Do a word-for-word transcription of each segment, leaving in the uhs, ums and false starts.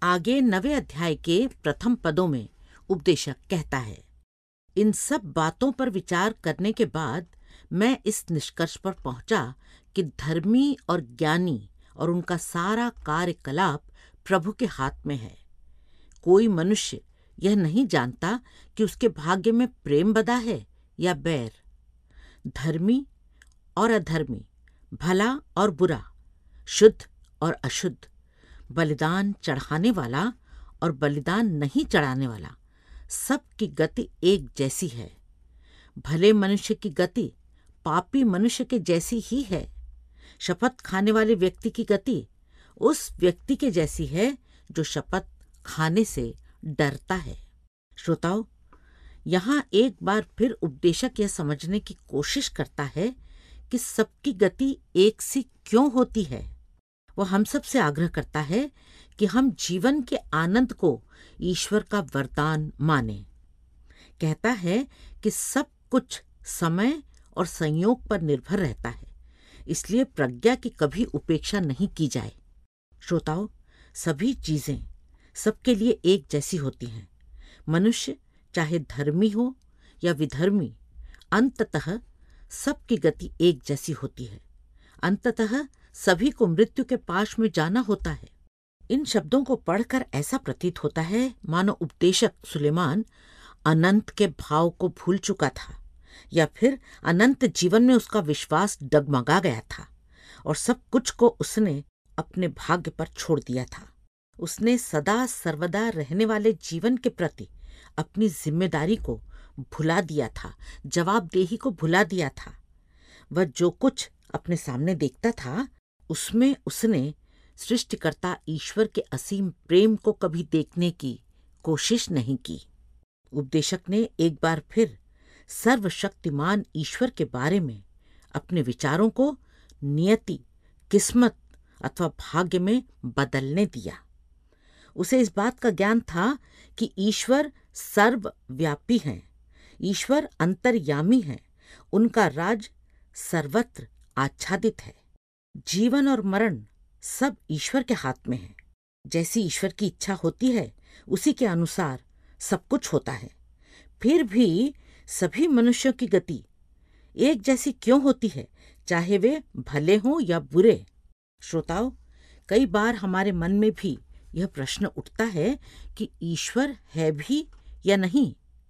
आगे नवे अध्याय के प्रथम पदों में उपदेशक कहता है, इन सब बातों पर विचार करने के बाद मैं इस निष्कर्ष पर पहुंचा कि धर्मी और ज्ञानी और उनका सारा कार्यकलाप प्रभु के हाथ में है। कोई मनुष्य यह नहीं जानता कि उसके भाग्य में प्रेम बधा है या बैर, धर्मी और अधर्मी, भला और बुरा, शुद्ध और अशुद्ध, बलिदान चढ़ाने वाला और बलिदान नहीं चढ़ाने वाला, सबकी गति एक जैसी है। भले मनुष्य की गति पापी मनुष्य के जैसी ही है। शपथ खाने वाले व्यक्ति की गति उस व्यक्ति के जैसी है जो शपथ खाने से डरता है। श्रोताओ, यहाँ एक बार फिर उपदेशक यह समझने की कोशिश करता है कि सबकी गति एक सी क्यों होती है। वह हम सब से आग्रह करता है कि हम जीवन के आनंद को ईश्वर का वरदान माने। कहता है कि सब कुछ समय और संयोग पर निर्भर रहता है, इसलिए प्रज्ञा की कभी उपेक्षा नहीं की जाए। श्रोताओ, सभी चीजें सबके लिए एक जैसी होती हैं। मनुष्य चाहे धर्मी हो या विधर्मी, अंततः सबकी गति एक जैसी होती है। अंततः सभी को मृत्यु के पाश में जाना होता है। इन शब्दों को पढ़कर ऐसा प्रतीत होता है मानो उपदेशक सुलेमान अनंत के भाव को भूल चुका था, या फिर अनंत जीवन में उसका विश्वास डगमगा गया था और सब कुछ को उसने अपने भाग्य पर छोड़ दिया था। उसने सदा सर्वदा रहने वाले जीवन के प्रति अपनी जिम्मेदारी को भुला दिया था, जवाबदेही को भुला दिया था। वह जो कुछ अपने सामने देखता था उसमें उसने सृष्टिकर्ता ईश्वर के असीम प्रेम को कभी देखने की कोशिश नहीं की। उपदेशक ने एक बार फिर सर्वशक्तिमान ईश्वर के बारे में अपने विचारों को नियति, किस्मत अथवा भाग्य में बदलने दिया। उसे इस बात का ज्ञान था कि ईश्वर सर्वव्यापी हैं, ईश्वर अंतर्यामी हैं, उनका राज सर्वत्र आच्छादित है। जीवन और मरण सब ईश्वर के हाथ में है। जैसी ईश्वर की इच्छा होती है उसी के अनुसार सब कुछ होता है। फिर भी सभी मनुष्यों की गति एक जैसी क्यों होती है, चाहे वे भले हों या बुरे। श्रोताओ, कई बार हमारे मन में भी यह प्रश्न उठता है कि ईश्वर है भी या नहीं,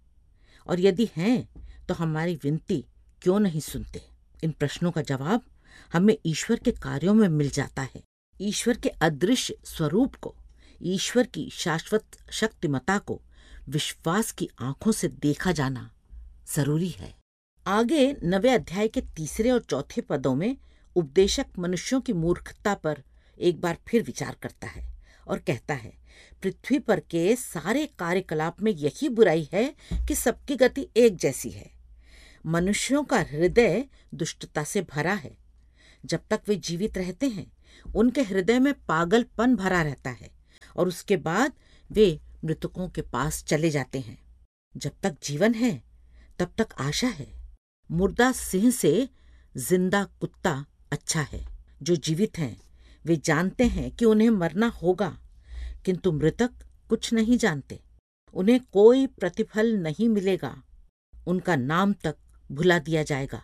और यदि हैं तो हमारी विनती क्यों नहीं सुनते। इन प्रश्नों का जवाब हमें ईश्वर के कार्यों में मिल जाता है। ईश्वर के अदृश्य स्वरूप को, ईश्वर की शाश्वत शक्तिमता को विश्वास की आंखों से देखा जाना जरूरी है। आगे नवे अध्याय के तीसरे और चौथे पदों में उपदेशक मनुष्यों की मूर्खता पर एक बार फिर विचार करता है और कहता है, पृथ्वी पर के सारे कार्यकलाप में यही बुराई है कि सबकी गति एक जैसी है। मनुष्यों का हृदय दुष्टता से भरा है। जब तक वे जीवित रहते हैं उनके हृदय में पागलपन भरा रहता है और उसके बाद वे मृतकों के पास चले जाते हैं। जब तक जीवन है तब तक आशा है। मुर्दा सिंह से जिंदा कुत्ता अच्छा है। जो जीवित हैं वे जानते हैं कि उन्हें मरना होगा, किंतु मृतक कुछ नहीं जानते। उन्हें कोई प्रतिफल नहीं मिलेगा। उनका नाम तक भुला दिया जाएगा।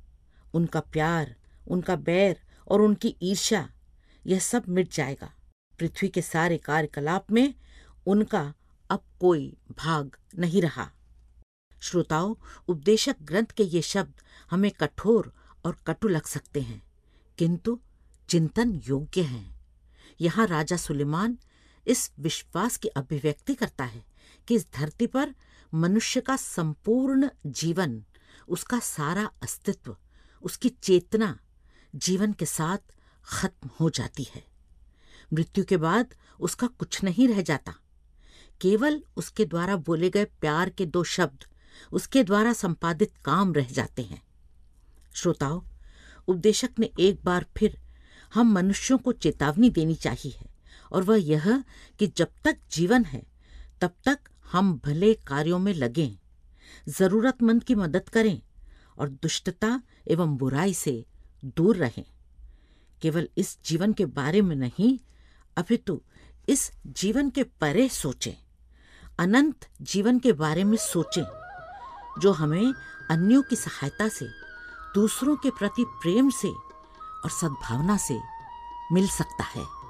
उनका प्यार, उनका बैर और उनकी ईर्ष्या, यह सब मिट जाएगा। पृथ्वी के सारे कार्यकलाप में उनका अब कोई भाग नहीं रहा। श्रोताओं, उपदेशक ग्रंथ के ये शब्द हमें कठोर और कटु लग सकते हैं, किंतु चिंतन योग्य हैं। यहाँ राजा सुलेमान इस विश्वास की अभिव्यक्ति करता है कि इस धरती पर मनुष्य का संपूर्ण जीवन, उसका सारा अस्तित्व, उसकी चेतना जीवन के साथ खत्म हो जाती है। मृत्यु के बाद उसका कुछ नहीं रह जाता। केवल उसके द्वारा बोले गए प्यार के दो शब्द, उसके द्वारा संपादित काम रह जाते हैं। श्रोताओं, उपदेशक ने एक बार फिर हम मनुष्यों को चेतावनी देनी चाहिए, और वह यह कि जब तक जीवन है तब तक हम भले कार्यों में लगें, जरूरतमंद की मदद करें और दुष्टता एवं बुराई से दूर रहें। केवल इस जीवन के बारे में नहीं, अपितु इस जीवन के परे सोचें, अनंत जीवन के बारे में सोचें, जो हमें अन्यों की सहायता से, दूसरों के प्रति प्रेम से और सद्भावना से मिल सकता है।